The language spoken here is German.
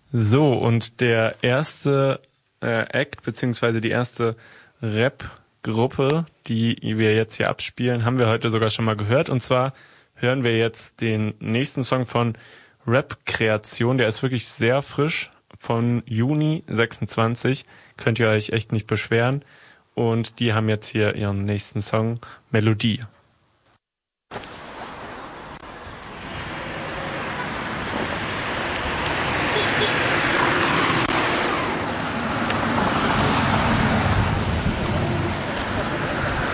So, und der erste Act, beziehungsweise die erste Rap-Gruppe, die wir jetzt hier abspielen, haben wir heute sogar schon mal gehört. Und zwar hören wir jetzt den nächsten Song von Rap-Kreation. Der ist wirklich sehr frisch, von Juni 26. Könnt ihr euch echt nicht beschweren. Und die haben jetzt hier ihren nächsten Song, Melodie.